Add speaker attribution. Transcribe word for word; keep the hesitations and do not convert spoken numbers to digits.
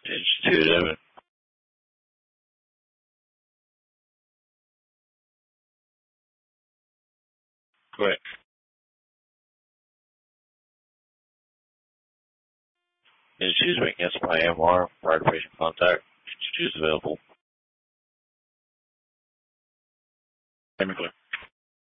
Speaker 1: Institute Evan. Correct. Institute is making us by M R, prior to patient contact. Institute is available. Technically.